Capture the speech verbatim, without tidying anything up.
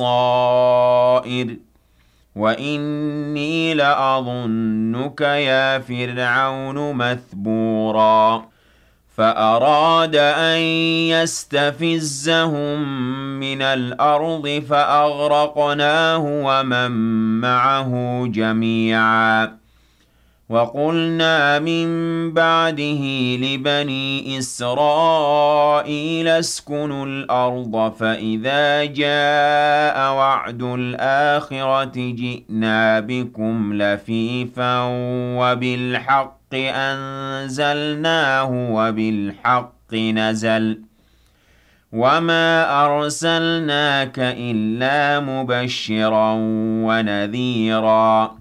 الطائر وإني لأظنك يا فرعون مثبورا فأراد أن يستفزهم من الأرض فأغرقناه ومن معه جميعا وقلنا من بعده لبني إسرائيل اسكنوا الأرض فإذا جاء وعد الآخرة جئنا بكم لفيفا وبالحق أنزلناه وبالحق نزل وما أرسلناك إلا مبشرا ونذيرا